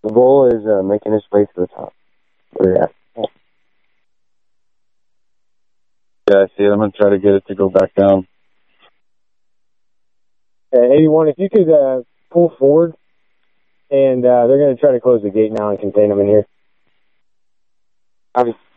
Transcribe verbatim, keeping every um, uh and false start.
The bull is uh, making his way to the top. Where are at? Yeah, I see it. I'm going to try to get it to go back down. Uh, eighty-one, if you could uh, pull forward, and uh, they're going to try to close the gate now and contain them in here. Copy.